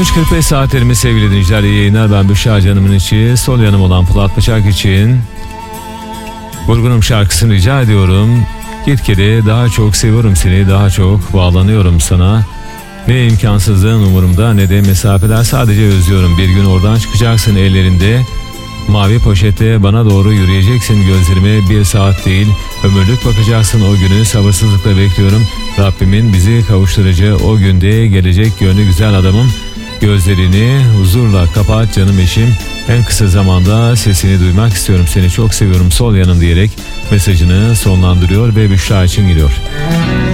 23.45 saatlerimiz sevgili dinleyiciler. İyi yayınlar. Ben Büşra Canım'ın içi. Sol yanım olan Polat Bıçak için Vurgunum şarkısını rica ediyorum. Gitgide daha çok seviyorum seni, daha çok bağlanıyorum sana. Ne imkansızlığın umurumda ne de mesafeler, sadece özlüyorum. Bir gün oradan çıkacaksın ellerinde mavi poşette, bana doğru yürüyeceksin, gözlerime bir saat değil ömürlük bakacaksın, o günü sabırsızlıkla bekliyorum. Rabbimin bizi kavuşturacağı o günde gelecek gönlü güzel adamım. Gözlerini huzurla kapat canım eşim. En kısa zamanda sesini duymak istiyorum. Seni çok seviyorum sol yanım diyerek mesajını sonlandırıyor ve Büşra için giriyor.